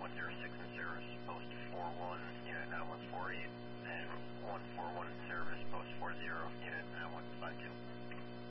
106 and 0 is post 41, unit 9148, and